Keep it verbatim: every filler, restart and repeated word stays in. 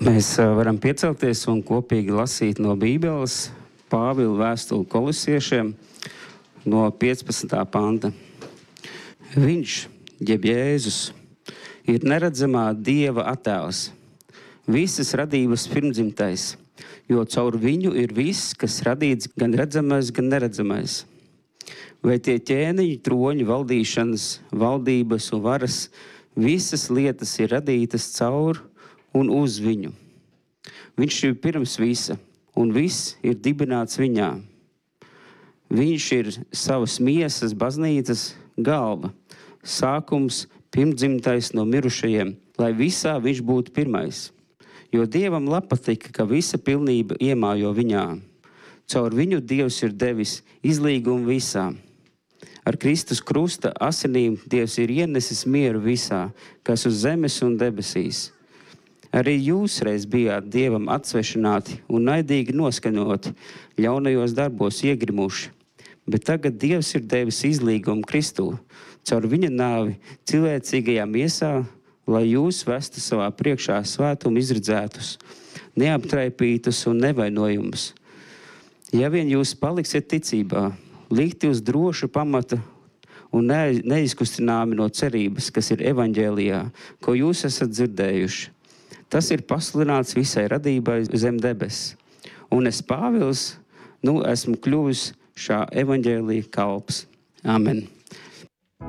Mēs varam piecelties un kopīgi lasīt no Bībeles Pāvila vēstuli Kolosiešiem no piecpadsmitā panta. Viņš, jeb Jēzus, ir neredzamā Dieva attēls, visas radības pirmdzimtais, jo caur viņu ir viss, kas radīts gan redzamais, gan neredzamais. Vai tie ķēniņi, troņi, valdīšanas, valdības un varas, visas lietas ir radītas caur un uz viņu. Viņš ir pirms visa, un viss ir dibināts viņā. Viņš ir savas miesas baznīcas galva, sākums, pirmdzimtais no mirušajiem, lai visā viņš būtu pirmais. Jo Dievam patika, ka visa pilnība iemājo viņā. Caur viņu Dievs ir devis izlīgumu visā. Ar Kristus krusta asinīm Dievs ir ienesis mieru visā, kas uz zemes un debesīs. Arī jūs reiz bijāt Dievam atsvešināti un naidīgi noskaņoti, ļaunajos darbos iegrimuši. Bet tagad Dievs ir devis izlīgumu Kristū, caur viņa nāvi cilvēcīgajā miesā, lai jūs vestu savā priekšā svētumu izredzētus, neaptraipītus un nevainojumus. Ja vien jūs paliksiet ticībā, likti uz drošu pamata un neizkustināmi no cerības, kas ir evaņģēlijā, ko jūs esat dzirdējuši. Tas ir pasludināts visai radībai zem debes. Un es, Pāvils, nu esmu kļuvis šā evaņģēlija kalps. Amen.